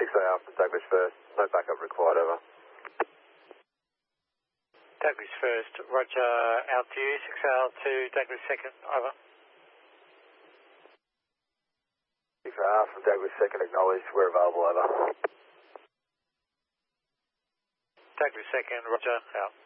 6AR from Douglas first. No backup required, over. Douglas first, roger, out to you, 6AR to Douglas second, over. 6AR from Douglas second, acknowledged, we're available, over. Douglas second, roger, out.